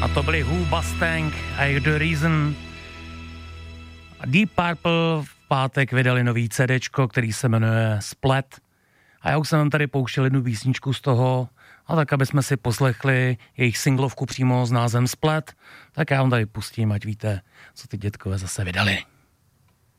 A to byli Who, Mustang a The Reason. A Deep Purple v pátek vydali nový CDčko, který se jmenuje Splat. A já už jsem tam tady pouštěl jednu písničku z toho, a tak, aby jsme si poslechli jejich singlovku přímo s názvem Splat, tak já vám tady pustím, ať víte, co ty dětkové zase vydali.